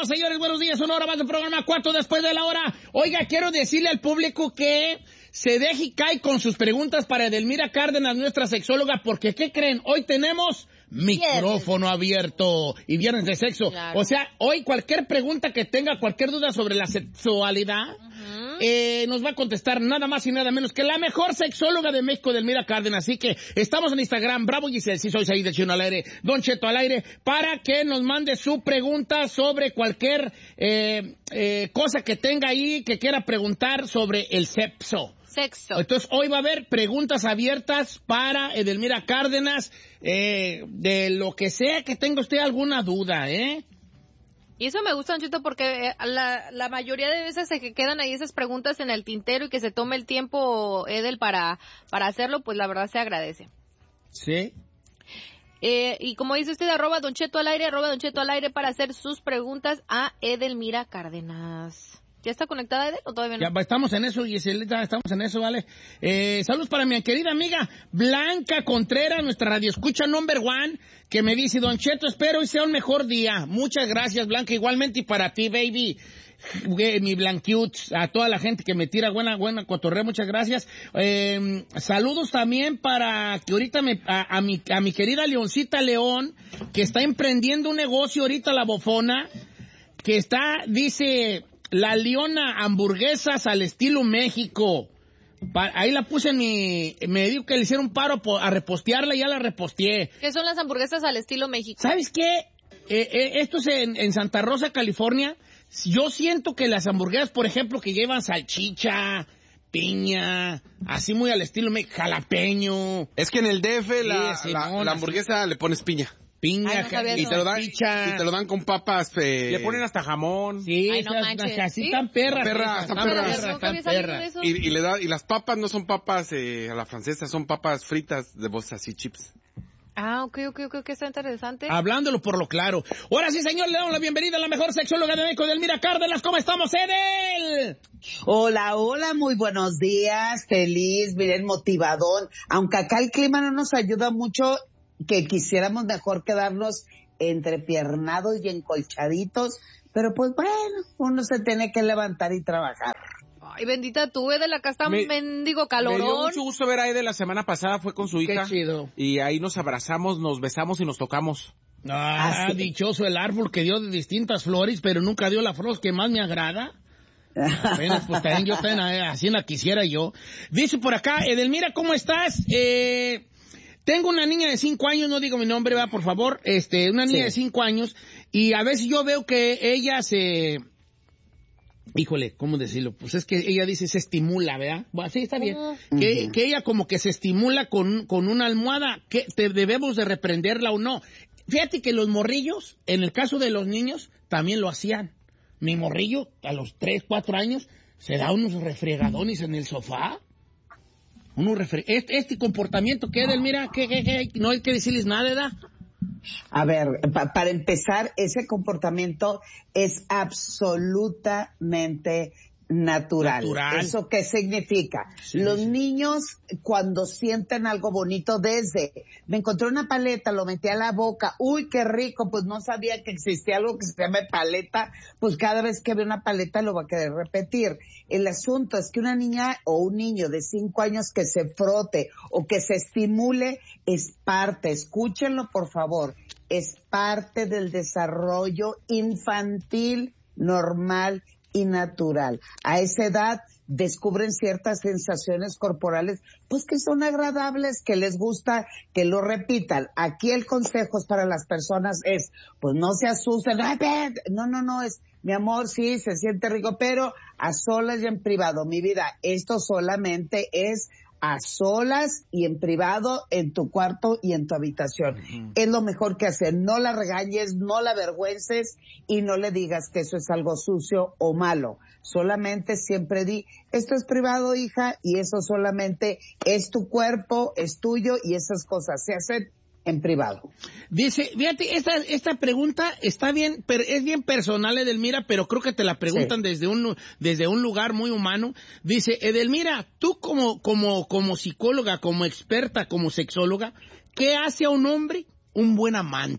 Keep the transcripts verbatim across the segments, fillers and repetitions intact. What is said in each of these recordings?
señores, buenos días. Una hora más de programa, cuatro después de la hora. Oiga, quiero decirle al público que se deje y cae con sus preguntas para Edelmira Cárdenas, nuestra sexóloga, porque ¿qué creen? Hoy tenemos micrófono abierto y viernes de sexo. Claro. O sea, hoy cualquier pregunta que tenga, cualquier duda sobre la sexualidad, uh-huh. eh, nos va a contestar nada más y nada menos que la mejor sexóloga de México, Edelmira Cárdenas. Así que estamos en Instagram, Bravo Giselle, si soy ahí de Chino al aire, Don Cheto al aire, para que nos mande su pregunta sobre cualquier eh, eh, cosa que tenga ahí, que quiera preguntar sobre el sexo. Sexo. Entonces, hoy va a haber preguntas abiertas para Edelmira Cárdenas, eh, de lo que sea que tenga usted alguna duda, ¿eh? Y eso me gusta, Don Cheto, porque la, la mayoría de veces se quedan ahí esas preguntas en el tintero y que se tome el tiempo, Edel, para, para hacerlo, pues la verdad se agradece. Sí. Eh, y como dice usted, arroba Don Cheto al aire, arroba Don Cheto al aire para hacer sus preguntas a Edelmira Cárdenas. ¿Ya está conectada, Edel, o todavía no? Ya estamos en eso, Giselita, estamos en eso, ¿vale? Eh, saludos para mi querida amiga Blanca Contreras, nuestra radioescucha number one, que me dice, Don Cheto, espero hoy sea un mejor día. Muchas gracias, Blanca, igualmente y para ti, baby. Mi Blanquiut, a toda la gente que me tira buena, buena cotorrea, muchas gracias. Eh, saludos también para que ahorita me, a, a mi, a mi querida Leoncita León, que está emprendiendo un negocio ahorita, la bofona, que está, dice... La Leona hamburguesas al estilo México. Pa- ahí la puse en mi... Me dijo que le hicieron un paro po- a repostearla y ya la reposteé. ¿Qué son las hamburguesas al estilo México? ¿Sabes qué? Eh, eh, esto es en, en Santa Rosa, California. Yo siento que las hamburguesas, por ejemplo, que llevan salchicha, piña, así muy al estilo México, jalapeño. Es que en el D F la, Sí, la, Simón, la hamburguesa así. Le pones piña. Piña, Ay, no sabía Y eso. te lo dan, salchicha. y te lo dan con papas. Eh, Le ponen hasta jamón. Sí, Ay, no esas- manches. así ¿Sí? tan perras. Perra, esas, están tan perras. perras, Nunca tan había sabido de perras. eso. y, y le da y las papas no son papas eh, a la francesa, son papas fritas de bolsa así chips. Ah, ok, ok, ok, que está interesante. Hablándolo por lo claro. Ahora sí, señor, le damos la bienvenida a la mejor sexóloga de México, Edelmira Cárdenas. ¿Cómo estamos, Edel? Hola, hola, muy buenos días, feliz, miren, motivadón. Aunque acá el clima no nos ayuda mucho, que quisiéramos mejor quedarnos entrepiernados y encolchaditos, pero pues bueno, uno se tiene que levantar y trabajar. Ay, bendita tú, Edel, acá está un Me- mendigo Me dio calorón. mucho gusto ver a Ede la semana pasada, fue con su Qué hija. chido. Y ahí nos abrazamos, nos besamos y nos tocamos. Ah, Así. dichoso el árbol que dio de distintas flores, pero nunca dio la flor que más me agrada. Apenas, pues también yo también, eh, así la quisiera yo. Dice por acá, Edelmira, ¿cómo estás? Eh... Tengo una niña de cinco años, no digo mi nombre, va, por favor, este, una niña Sí. de cinco años, y a veces yo veo que ella se, híjole, ¿cómo decirlo? Pues es que ella dice se estimula, ¿verdad? Bueno, sí, está bien. Uh-huh. Que, Ujú. que ella como que se estimula con, con una almohada, que te debemos de reprenderla o no. Fíjate que los morrillos, en el caso de los niños, también lo hacían. Mi morrillo, a los tres, cuatro años, se da unos refregadones en el sofá. Uno refre- este, este comportamiento que Edelmira, que, que, que no hay que decirles nada, ¿verdad? A ver, pa- para empezar, ese comportamiento es absolutamente natural. Natural. ¿Eso qué significa? Sí, Los sí. niños, cuando sienten algo bonito, desde, me encontré una paleta, lo metí a la boca, uy, qué rico, pues no sabía que existía algo que se llama paleta, pues cada vez que ve una paleta lo va a querer repetir. El asunto es que una niña o un niño de cinco años que se frote o que se estimule es parte, escúchenlo por favor, es parte del desarrollo infantil normal y natural. A esa edad descubren ciertas sensaciones corporales, pues que son agradables, que les gusta, que lo repitan. Aquí el consejo es para las personas es, pues no se asusten, ¡ay, ven! no, no, no, es, mi amor, sí, se siente rico, pero a solas y en privado, mi vida, esto solamente es a solas y en privado, en tu cuarto y en tu habitación. Uh-huh. Es lo mejor que hacer. No la regañes, no la avergüences y no le digas que eso es algo sucio o malo. Solamente siempre di, esto es privado, hija, y eso solamente es tu cuerpo, es tuyo y esas cosas se hacen en privado. Dice, fíjate, esta, esta pregunta está bien, per, es bien personal, Edelmira, pero creo que te la preguntan sí. desde un, desde un lugar muy humano. Dice, Edelmira, tú como, como, como psicóloga, como experta, como sexóloga, ¿qué hace a un hombre un buen amante?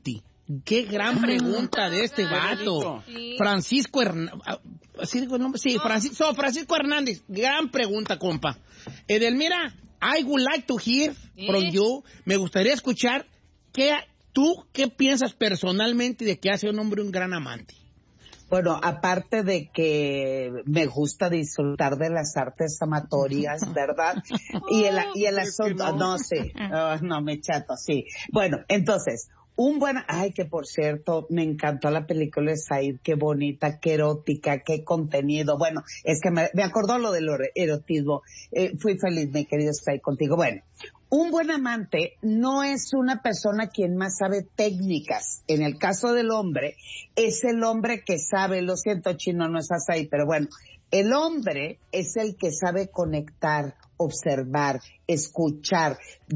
Qué gran pregunta de este vato. Sí. Francisco Hernández. ¿Sí digo el nombre? Sí, Francisco, so, Francisco Hernández. Gran pregunta, compa. Edelmira, I would like to hear ¿Eh? from you. Me gustaría escuchar qué, tú qué piensas personalmente de que hace un hombre un gran amante. Bueno, aparte de que me gusta disfrutar de las artes amatorias, ¿verdad? Y el, y el asunto, no, sí, oh, no, me chato, sí. Bueno, entonces, un buen, ay, que por cierto, me encantó la película de Said, qué bonita, qué erótica, qué contenido. Bueno, es que me, me acordó lo del erotismo. Eh, fui feliz, mi querido Said, contigo. Bueno, un buen amante no es una persona quien más sabe técnicas. En el caso del hombre, es el hombre que sabe, lo siento, Chino, no estás ahí, pero bueno, el hombre es el que sabe conectar, observar, escuchar,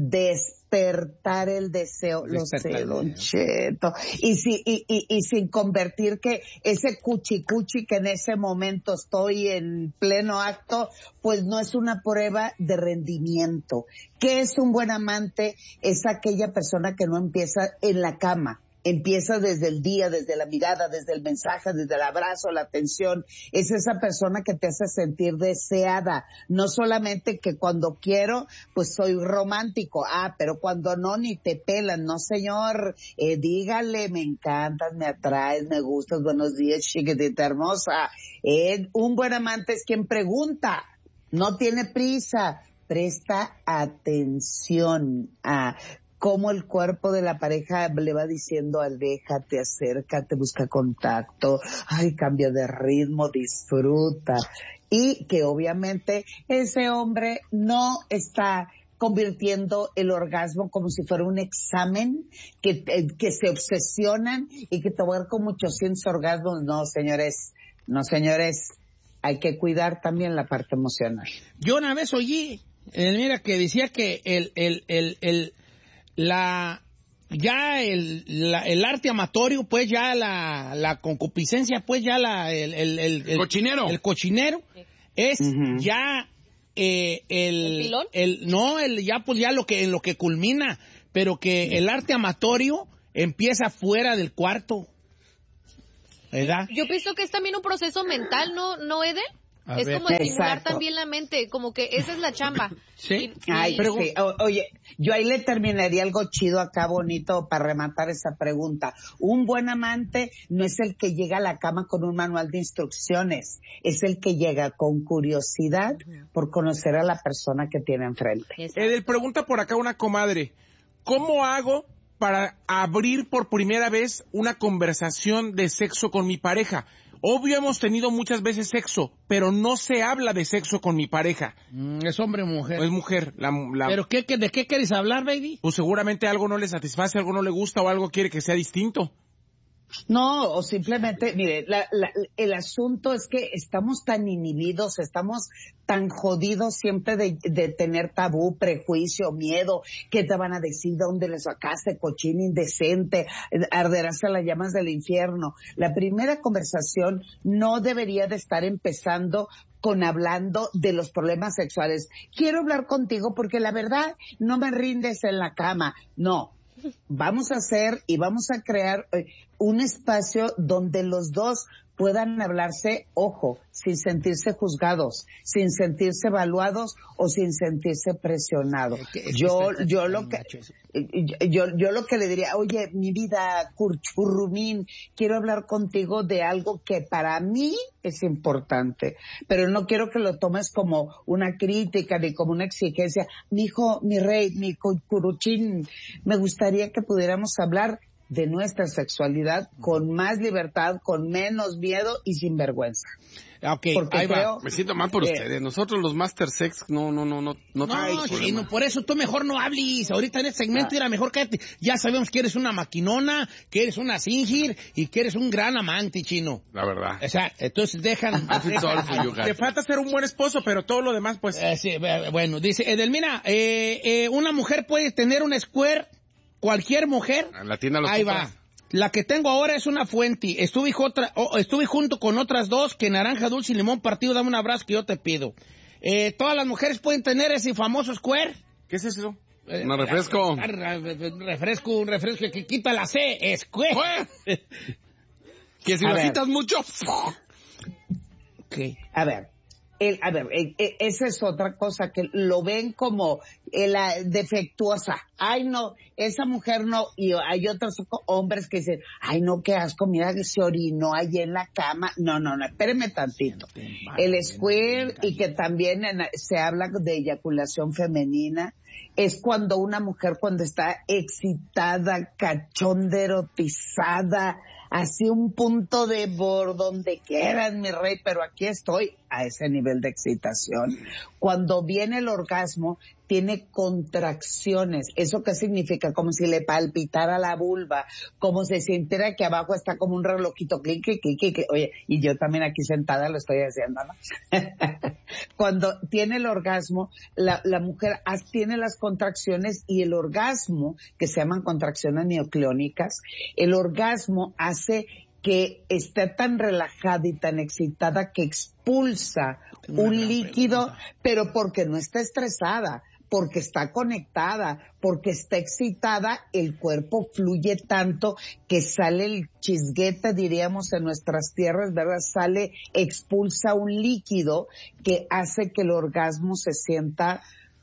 despertar el deseo, Despertar lo sé, el Don deseo. Cheto, y, si, y, y, y sin convertir que ese cuchicuchi que en ese momento estoy en pleno acto, pues no es una prueba de rendimiento. ¿Qué es un buen amante? Es aquella persona que no empieza en la cama. Empieza desde el día, desde la mirada, desde el mensaje, desde el abrazo, la atención. Es esa persona que te hace sentir deseada. No solamente que cuando quiero, pues soy romántico. Ah, pero cuando no, ni te pelan. No, señor. Eh, dígale, me encantas, me atraes, me gustas. Buenos días, chiquitita hermosa. Eh, un buen amante es quien pregunta. No tiene prisa. Presta atención a cómo el cuerpo de la pareja le va diciendo, aléjate, acércate, busca contacto, ay, cambia de ritmo, disfruta. Y que obviamente ese hombre no está convirtiendo el orgasmo como si fuera un examen, que, que se obsesionan y que te voy a ver como ochocientos orgasmos. No, señores, no, señores, hay que cuidar también la parte emocional. Yo una vez oí, eh, mira, que decía que el, el, el, el la ya el, la, el arte amatorio, pues ya la, la concupiscencia, pues ya la el, el, el, el cochinero el cochinero es Uh-huh. ya eh, el, ¿El pilón? el no el ya pues ya lo que en lo que culmina, pero que el arte amatorio empieza fuera del cuarto, ¿verdad? Yo pienso que es también un proceso mental, ¿no, no Eden? A Es ver. como estimular Exacto. también la mente, como que esa es la chamba. Sí. Y- y- Ay, Pregu- sí. O- oye, yo ahí le terminaría algo chido acá bonito para rematar esa pregunta. Un buen amante no es el que llega a la cama con un manual de instrucciones, es el que llega con curiosidad por conocer a la persona que tiene enfrente. Exacto. Edel, pregunta por acá una comadre. ¿Cómo hago para abrir por primera vez una conversación de sexo con mi pareja? Obvio, hemos tenido muchas veces sexo, pero no se habla de sexo con mi pareja. Mm, es hombre o mujer. Es mujer. La, la- ¿Pero qué, qué, de qué quieres hablar, baby? Pues seguramente algo no le satisface, algo no le gusta o algo quiere que sea distinto. No, o simplemente, mire, la, la, el asunto es que estamos tan inhibidos, estamos tan jodidos siempre de, de tener tabú, prejuicio, miedo, qué te van a decir, dónde les sacaste, cochino indecente, arderás a las llamas del infierno. La primera conversación no debería de estar empezando con hablando de los problemas sexuales. Quiero hablar contigo porque la verdad no me rindes en la cama. No. Vamos a hacer y vamos a crear eh, un espacio donde los dos puedan hablarse, ojo, sin sentirse juzgados, sin sentirse evaluados o sin sentirse presionados. Es que- es que Yo, está- yo está lo muy que, gacho eso. yo, yo lo que le diría, oye, mi vida, Curchurrumín, quiero hablar contigo de algo que para mí es importante, pero no quiero que lo tomes como una crítica ni como una exigencia. Mi hijo, mi rey, mi curuchín, me gustaría que pudiéramos hablar de nuestra sexualidad con más libertad, con menos miedo y sin vergüenza. Ok, Porque ahí va. creo- Me siento mal por Eh. ustedes. Nosotros los Master Sex no, no, no, no, no No, traemos Chino, problema. por eso tú mejor no hables. Ahorita en este segmento era mejor cállate. Ya sabemos que eres una maquinona, que eres una singir y que eres un gran amante, Chino. La verdad. O sea, entonces dejan... I feel sorry for you guys. Te falta ser un buen esposo, pero todo lo demás, pues... Eh, sí, eh, bueno, dice Edelmira, eh, eh, una mujer puede tener un square, cualquier mujer. En la tienda los Ahí compras. va. La que tengo ahora es una fuente. Estuve, otra, oh, estuve junto con otras dos que naranja, dulce y limón partido. Dame un abrazo que yo te pido. Eh, ¿Todas las mujeres pueden tener ese famoso square? ¿Qué es eso? Un refresco. Un refresco, un refresco que quita la C. Escue. Que si A lo ver. quitas mucho. Okay. A ver, el, a ver, el, el, esa es otra cosa que lo ven como eh, la defectuosa. Ay, no, esa mujer no. Y hay otros hombres que dicen, ay, no, qué asco, mira que se orinó ahí en la cama. No, no, no, espéreme tantito. El squirt, y que también en, se habla de eyaculación femenina, es cuando una mujer cuando está excitada, cachonda, erotizada, así un punto de por donde quieras, mi rey, pero aquí estoy a ese nivel de excitación. Cuando viene el orgasmo, tiene contracciones. ¿Eso qué significa? Como si le palpitara la vulva, como si sintiera que abajo está como un relojito, clic, clic, clic, clic. Oye, y yo también aquí sentada lo estoy haciendo, ¿no? Cuando tiene el orgasmo, la, la mujer tiene las contracciones y el orgasmo, que se llaman contracciones neocleónicas, el orgasmo hace que esté tan relajada y tan excitada que expulsa un líquido, pregunta. Pero porque no está estresada, porque está conectada, porque está excitada, el cuerpo fluye tanto que sale el chisguete, diríamos en nuestras tierras, ¿verdad? Sale, expulsa un líquido que hace que el orgasmo se sienta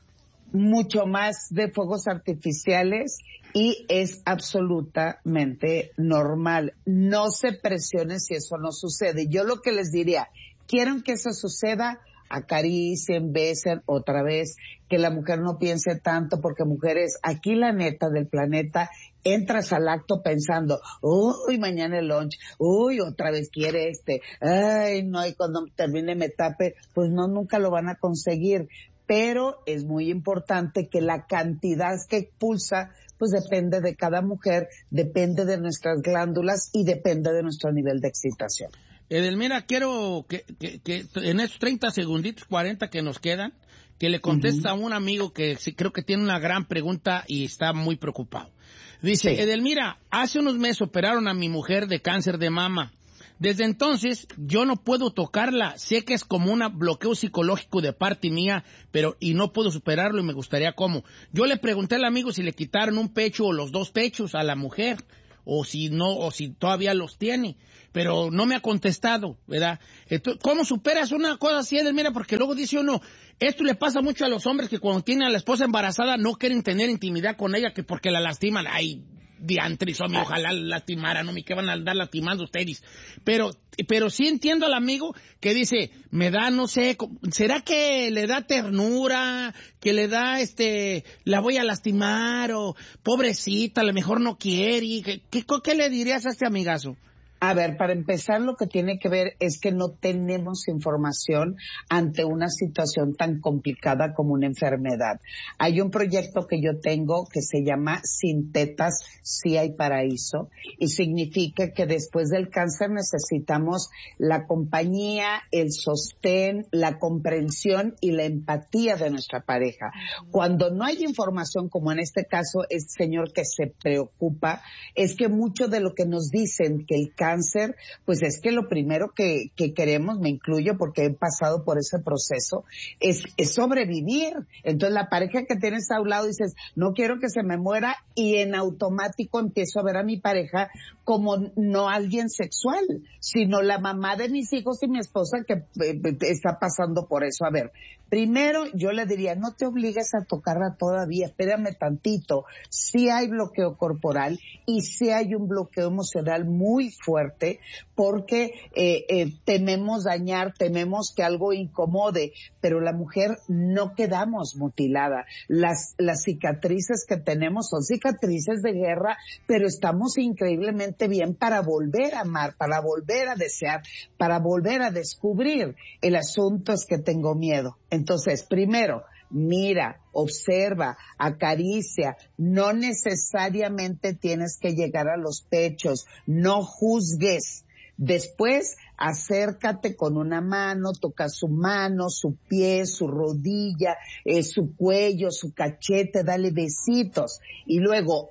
mucho más de fuegos artificiales y es absolutamente normal. No se presionen si eso no sucede. Yo lo que les diría, ¿quieren que eso suceda? Acaricien, besen otra vez, que la mujer no piense tanto, porque mujeres, aquí la neta del planeta, entras al acto pensando, uy, mañana el lunch, uy, otra vez quiere este, ay, no, y cuando termine me tape, pues no, nunca lo van a conseguir. Pero es muy importante que la cantidad que expulsa, pues depende de cada mujer, depende de nuestras glándulas y depende de nuestro nivel de excitación. Edelmira, quiero que, que, que en esos treinta segunditos, cuarenta que nos quedan, que le contesta uh-huh. a un amigo que sí, creo que tiene una gran pregunta y está muy preocupado. Dice, sí. Edelmira, hace unos meses operaron a mi mujer de cáncer de mama. Desde entonces, yo no puedo tocarla. Sé que es como un bloqueo psicológico de parte mía, pero y no puedo superarlo y me gustaría cómo. Yo le pregunté al amigo si le quitaron un pecho o los dos pechos a la mujer, o si no, o si todavía los tiene, pero no me ha contestado, ¿verdad? Entonces, ¿cómo superas una cosa así, Edelmira? Porque luego dice uno, esto le pasa mucho a los hombres que cuando tienen a la esposa embarazada no quieren tener intimidad con ella, que porque la lastiman. Ay, diantris, hombre, ojalá lastimaran, no me que van a andar lastimando ustedes. Pero, pero sí entiendo al amigo que dice, me da, no sé, ¿será que le da ternura? Que le da, este, la voy a lastimar, o pobrecita, a lo mejor no quiere. ¿Qué, qué, qué le dirías a este amigazo? A ver, para empezar, lo que tiene que ver es que no tenemos información ante una situación tan complicada como una enfermedad. Hay un proyecto que yo tengo que se llama Sin Tetas, sí hay paraíso, y significa que después del cáncer necesitamos la compañía, el sostén, la comprensión y la empatía de nuestra pareja. Cuando no hay información, como en este caso, este señor que se preocupa, es que mucho de lo que nos dicen que el cáncer Cáncer, pues es que lo primero que, que queremos, me incluyo porque he pasado por ese proceso, es, es sobrevivir. Entonces la pareja que tienes a un lado dices, no quiero que se me muera, y en automático empiezo a ver a mi pareja como no alguien sexual, sino la mamá de mis hijos y mi esposa que eh, está pasando por eso. A ver, primero yo le diría, no te obligues a tocarla todavía, espérame tantito. Sí hay bloqueo corporal y sí hay un bloqueo emocional muy fuerte porque eh, eh, tememos dañar, tememos que algo incomode, pero la mujer no quedamos mutilada. Las, las cicatrices que tenemos son cicatrices de guerra, pero estamos increíblemente bien para volver a amar, para volver a desear, para volver a descubrir. El asunto es que tengo miedo. Entonces, primero, mira, observa, acaricia, no necesariamente tienes que llegar a los pechos, no juzgues. Después, acércate con una mano, toca su mano, su pie, su rodilla, eh, su cuello, su cachete, dale besitos. Y luego,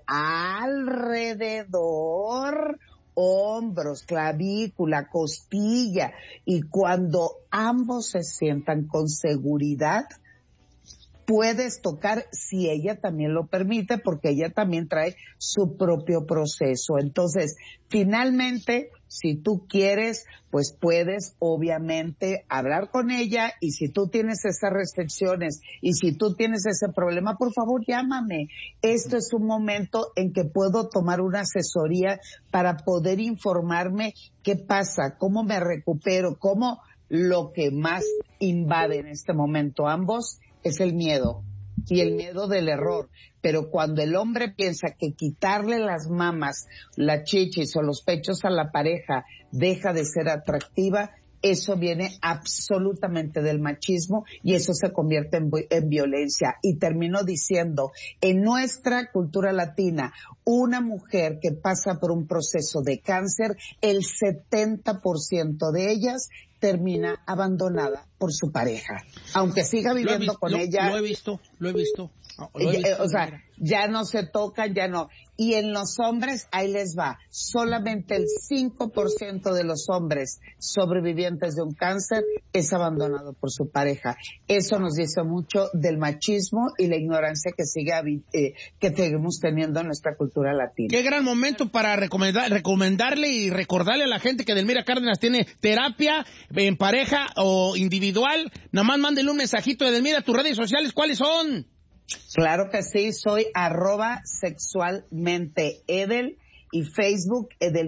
alrededor, hombros, clavícula, costilla. Y cuando ambos se sientan con seguridad, puedes tocar si ella también lo permite, porque ella también trae su propio proceso. Entonces, finalmente, si tú quieres, pues puedes obviamente hablar con ella, y si tú tienes esas restricciones y si tú tienes ese problema, por favor llámame. Esto es un momento en que puedo tomar una asesoría para poder informarme qué pasa, cómo me recupero, cómo lo que más invade en este momento ambos es el miedo, y el miedo del error. Pero cuando el hombre piensa que quitarle las mamas, las chichis o los pechos a la pareja deja de ser atractiva, eso viene absolutamente del machismo, y eso se convierte en, en violencia. Y termino diciendo, en nuestra cultura latina, una mujer que pasa por un proceso de cáncer, el setenta por ciento de ellas termina abandonada por su pareja, aunque siga viviendo con lo, ella. Lo he visto, lo he visto. Lo he visto eh, o sea, ya no se tocan, ya no. Y en los hombres, ahí les va, solamente el cinco por ciento de los hombres sobrevivientes de un cáncer es abandonado por su pareja. Eso nos dice mucho del machismo y la ignorancia que sigue eh, que seguimos teniendo en nuestra cultura latina. Qué gran momento para recomendar, recomendarle y recordarle a la gente que Edelmira Cárdenas tiene terapia en pareja o individual. Nada más mándele un mensajito, Edelmira. ¿Tus redes sociales cuáles son? Claro que sí, soy arroba sexualmente Edel, y Facebook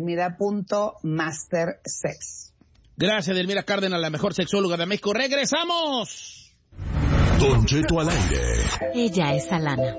edelmira.mastersex. Gracias, Edelmira Cárdenas, la mejor sexóloga de México. ¡Regresamos! Don Cheto al aire. Ella es Alana.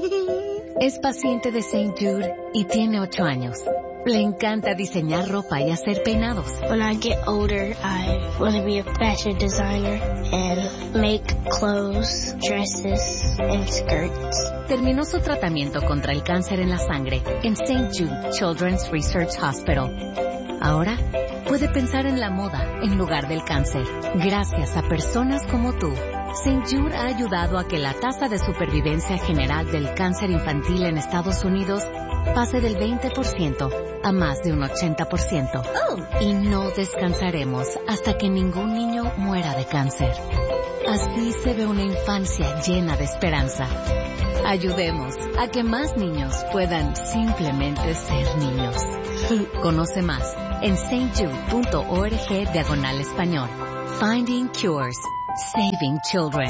Es paciente de Saint Jude y tiene ocho años. Le encanta diseñar ropa y hacer peinados. When I get older, I want to be a fashion designer and make clothes, dresses, and skirts. Terminó su tratamiento contra el cáncer en la sangre en Saint Jude Children's Research Hospital. Ahora puede pensar en la moda en lugar del cáncer. Gracias a personas como tú, Saint Jude ha ayudado a que la tasa de supervivencia general del cáncer infantil en Estados Unidos pase del veinte por ciento a más de un ochenta por ciento. Oh. Y no descansaremos hasta que ningún niño muera de cáncer. Así se ve una infancia llena de esperanza. Ayudemos a que más niños puedan simplemente ser niños. Conoce más en saintjude.org diagonal español. Finding Cures. Saving Children.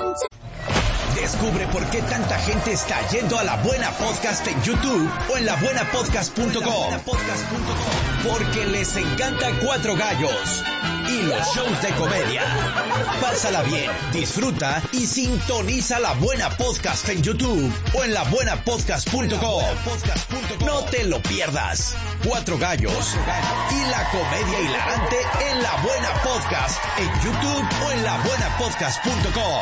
Descubre por qué tanta gente está yendo a La Buena Podcast en YouTube o en la buena podcast punto com. Porque les encanta Cuatro Gallos y los shows de comedia. Pásala bien, disfruta y sintoniza La Buena Podcast en YouTube o en la buena podcast punto com. No te lo pierdas. Cuatro Gallos y la comedia hilarante en La Buena Podcast en YouTube o en la buena podcast punto com.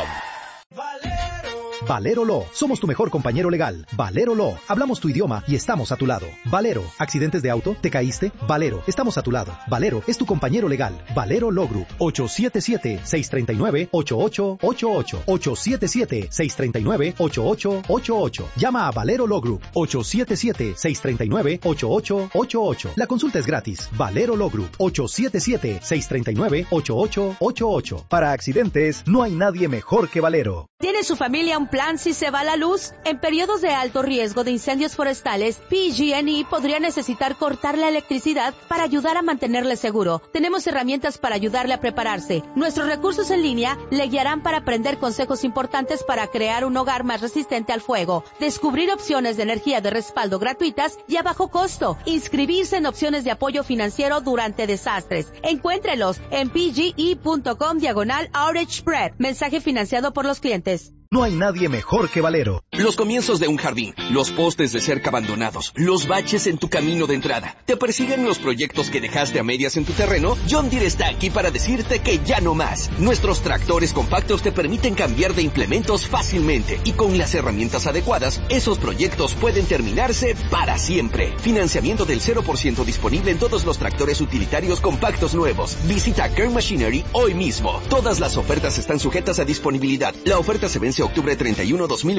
Valero Law. Somos tu mejor compañero legal. Valero Law. Hablamos tu idioma y estamos a tu lado. Valero. ¿Accidentes de auto? ¿Te caíste? Valero. Estamos a tu lado. Valero es tu compañero legal. Valero Law Group. ocho siete siete, seis tres nueve, ocho ocho ocho ocho. ocho siete siete, seis tres nueve, ocho ocho ocho ocho. Llama a Valero Law Group. ocho siete siete, seis tres nueve, ocho ocho ocho ocho. La consulta es gratis. Valero Law Group. ocho siete siete, seis tres nueve, ocho ocho ocho ocho. Para accidentes, no hay nadie mejor que Valero. ¿Tiene su familia un plan si se va la luz? En periodos de alto riesgo de incendios forestales, P G and E podría necesitar cortar la electricidad para ayudar a mantenerle seguro. Tenemos herramientas para ayudarle a prepararse. Nuestros recursos en línea le guiarán para aprender consejos importantes para crear un hogar más resistente al fuego, descubrir opciones de energía de respaldo gratuitas y a bajo costo, inscribirse en opciones de apoyo financiero durante desastres. Encuéntrelos en pge.com diagonal outage prep. Mensaje financiado por los clientes. No hay nadie mejor que Valero. Los comienzos de un jardín, los postes de cerca abandonados, los baches en tu camino de entrada. ¿Te persiguen los proyectos que dejaste a medias en tu terreno? John Deere está aquí para decirte que ya no más. Nuestros tractores compactos te permiten cambiar de implementos fácilmente y con las herramientas adecuadas, esos proyectos pueden terminarse para siempre. Financiamiento del cero por ciento disponible en todos los tractores utilitarios compactos nuevos. Visita Kern Machinery hoy mismo. Todas las ofertas están sujetas a disponibilidad. La oferta se vence octubre treinta y uno, dos mil veintiséis.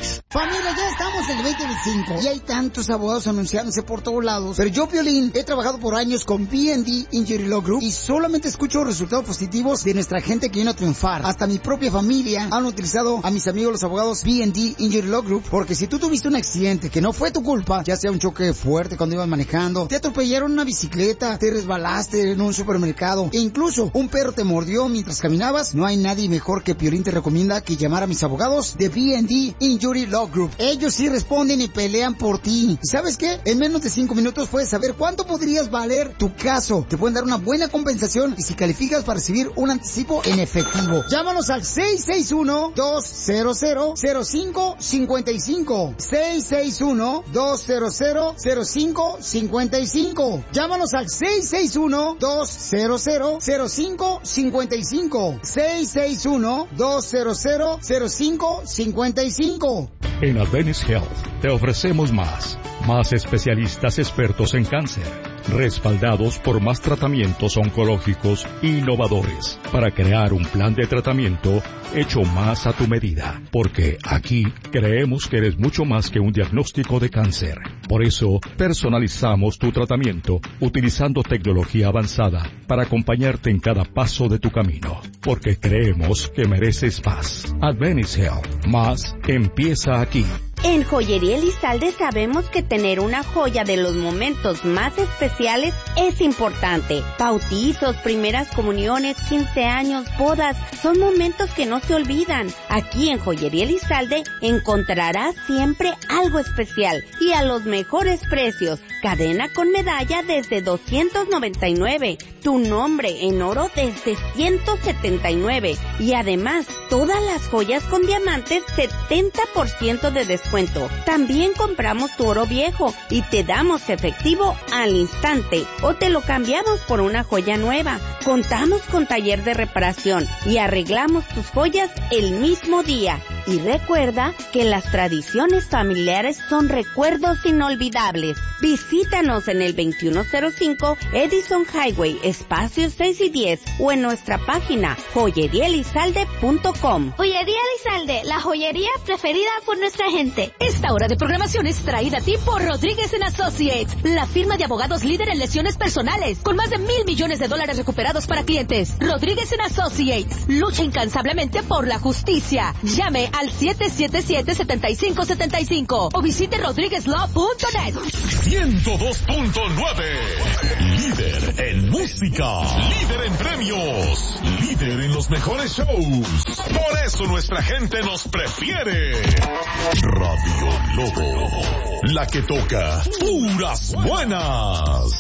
gratis. Familia, ya estamos en el veinte veinticinco y hay tantos abogados anunciándose por todos lados. Pero yo, Piolín, he trabajado por años con B and D Injury Law Group y solamente escucho resultados positivos de nuestra gente que vino a triunfar. Hasta mi propia familia han utilizado a mis amigos los abogados B and D Injury Law Group, porque si tú tuviste un accidente que no fue tu culpa, ya sea un choque fuerte cuando ibas manejando, te atropellaron una bicicleta, te resbalaste en un supermercado e incluso un perro te mordió mientras caminabas, no hay nadie mejor que Piolín te recomienda que llamar a mis abogados de B and D Injury Law Group. Ellos sí responden y pelean por ti. ¿Y sabes qué? En menos de cinco minutos puedes saber cuánto podrías valer tu caso. Te pueden dar una buena compensación y si calificas para recibir un anticipo en efectivo. Llámanos al seis seis uno, dos cero cero, cero cinco cinco cinco. seis seis uno, dos cero cero, cero cinco cinco cinco. Llámanos al seis seis uno, dos cero cero, cero cinco cinco cinco. seis seis uno, dos cero cero, cero cinco cinco cinco. En Adventist Health te ofrecemos más, más especialistas expertos en cáncer, respaldados por más tratamientos oncológicos innovadores, para crear un plan de tratamiento hecho más a tu medida, porque aquí creemos que eres mucho más que un diagnóstico de cáncer. Por eso, personalizamos tu tratamiento utilizando tecnología avanzada para acompañarte en cada paso de tu camino, porque creemos que mereces más. Adventist Health, más empieza aquí. En Joyería Elizalde sabemos que tener una joya de los momentos más especiales es importante. Bautizos, primeras comuniones, quince años, bodas, son momentos que no se olvidan. Aquí en Joyería Elizalde encontrarás siempre algo especial y a los mejores precios. Cadena con medalla desde doscientos noventa y nueve, tu nombre en oro desde ciento setenta y nueve y además todas las joyas con diamantes setenta por ciento de descuento. También compramos tu oro viejo y te damos efectivo al instante o te lo cambiamos por una joya nueva. Contamos con taller de reparación y arreglamos tus joyas el mismo día. Y recuerda que las tradiciones familiares son recuerdos inolvidables. Visítanos en el veintiuno cero cinco Edison Highway, espacios seis y diez o en nuestra página joyería elizalde punto com. Joyería Elizalde, la joyería preferida por nuestra gente. Esta hora de programación es traída a ti por Rodríguez and Associates, la firma de abogados líder en lesiones personales, con más de mil millones de dólares recuperados para clientes. Rodríguez and Associates lucha incansablemente por la justicia. Llame al siete siete siete, siete cinco siete cinco o visite rodríguez law punto net. ciento dos punto nueve. Líder en música. Líder en premios. Líder en los mejores shows. Por eso nuestra gente nos prefiere. Radio Lobo. La que toca puras buenas.